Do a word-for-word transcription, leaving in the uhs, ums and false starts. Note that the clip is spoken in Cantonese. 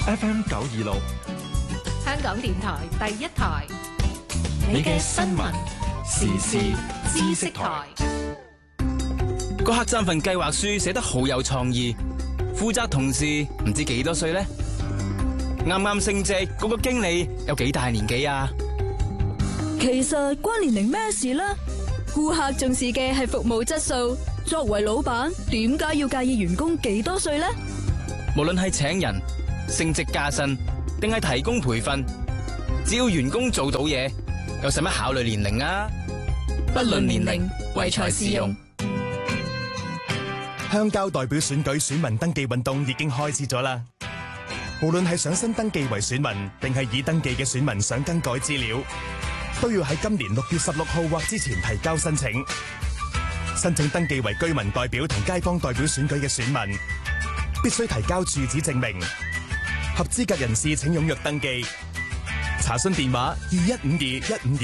F M 九二六， 香港電台第一台， 你嘅新聞時事知識台。 個客棧份計劃書寫得好有創意，負責同事唔知幾多歲呢？啱啱升職嗰個經理有幾大年紀啊？ 其實關年齡咩事啦？顧客重視嘅係服務質素，作為老闆點解要介意員工幾多歲呢？ 無論係請人、升職加薪，定係提供培訓，只要員工做到嘢，又使乜考慮年齡啊？不論年齡，唯才是用。 鄉郊代表選舉選民登記運動已經開始咗啦！無論係想新登記為選民，定係已登記嘅選民想更改資料，都要喺今年六月十六號或之前提交申請。申請登記為居民代表同街坊代表選舉嘅選民，必須提交住址證明。合資格人士請踴躍登記。查詢電話：二一五二一五二。